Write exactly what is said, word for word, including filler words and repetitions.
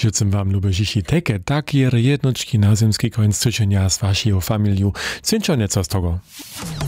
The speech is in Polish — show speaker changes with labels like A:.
A: Życzę wam lubię takie takie jednoczki na zemski koniec tygodnia z waszą familią. Cynczone co z tego.